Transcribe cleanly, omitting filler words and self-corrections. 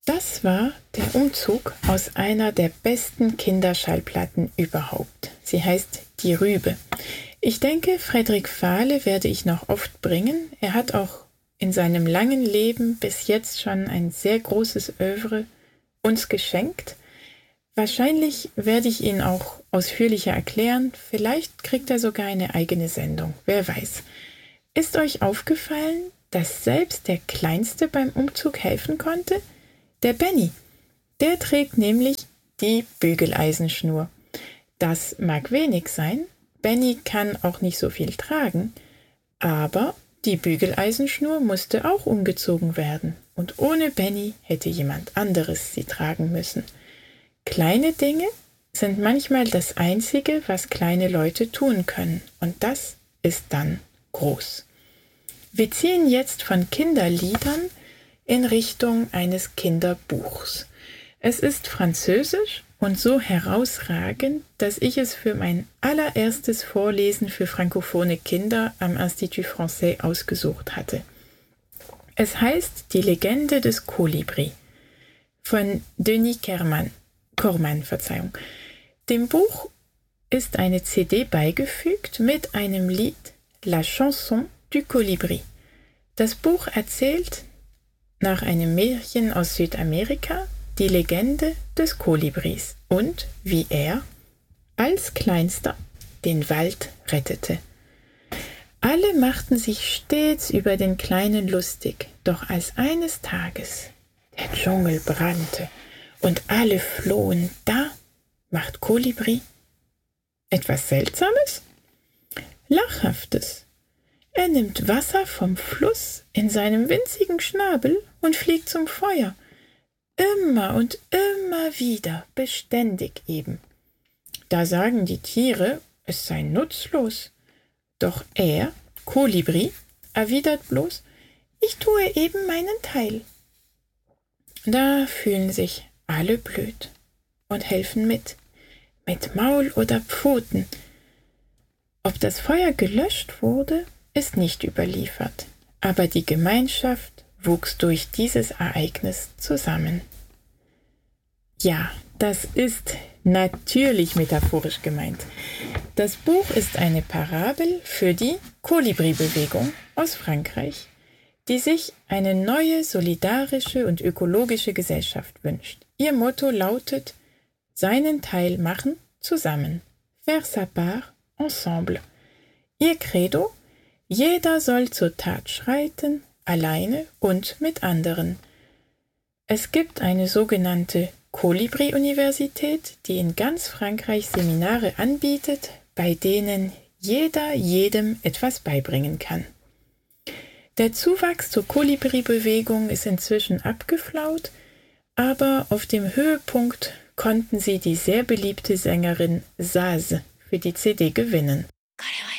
Das war der Umzug aus einer der besten Kinderschallplatten überhaupt. Sie heißt Die Rübe. Ich denke, Frederik Fahle werde ich noch oft bringen. Er hat auch in seinem langen Leben bis jetzt schon ein sehr großes Œuvre uns geschenkt. Wahrscheinlich werde ich ihn auch ausführlicher erklären. Vielleicht kriegt er sogar eine eigene Sendung. Wer weiß. Ist euch aufgefallen, dass selbst der Kleinste beim Umzug helfen konnte? Der Benny. Der trägt nämlich die Bügeleisenschnur. Das mag wenig sein. Benny kann auch nicht so viel tragen. Aber die Bügeleisenschnur musste auch umgezogen werden. Und ohne Benny hätte jemand anderes sie tragen müssen. Kleine Dinge sind manchmal das Einzige, was kleine Leute tun können. Und das ist dann groß. Wir ziehen jetzt von Kinderliedern in Richtung eines Kinderbuchs. Es ist französisch und so herausragend, dass ich es für mein allererstes Vorlesen für frankophone Kinder am Institut Français ausgesucht hatte. Es heißt Die Legende des Kolibri von Denis Corman. Dem Buch ist eine CD beigefügt mit einem Lied La Chanson du Colibri. Das Buch erzählt nach einem Märchen aus Südamerika die Legende des Kolibris und wie er als Kleinster den Wald rettete. Alle machten sich stets über den Kleinen lustig, doch als eines Tages der Dschungel brannte und alle flohen, da macht Kolibri etwas Seltsames, Lachhaftes. Er nimmt Wasser vom Fluss in seinem winzigen Schnabel und fliegt zum Feuer. Immer und immer wieder, beständig eben. Da sagen die Tiere, es sei nutzlos. Doch er, Kolibri, erwidert bloß, ich tue eben meinen Teil. Da fühlen sich alle blöd und helfen mit Maul oder Pfoten. Ob das Feuer gelöscht wurde, ist nicht überliefert, aber die Gemeinschaft wuchs durch dieses Ereignis zusammen. Ja, das ist natürlich metaphorisch gemeint. Das Buch ist eine Parabel für die Kolibri-Bewegung aus Frankreich, die sich eine neue, solidarische und ökologische Gesellschaft wünscht. Ihr Motto lautet, seinen Teil machen, zusammen. Faire sa part, ensemble. Ihr Credo, jeder soll zur Tat schreiten, alleine und mit anderen. Es gibt eine sogenannte Kolibri-Universität, die in ganz Frankreich Seminare anbietet, bei denen jeder jedem etwas beibringen kann. Der Zuwachs zur Kolibri-Bewegung ist inzwischen abgeflaut, aber auf dem Höhepunkt konnten sie die sehr beliebte Sängerin Zaz für die CD gewinnen.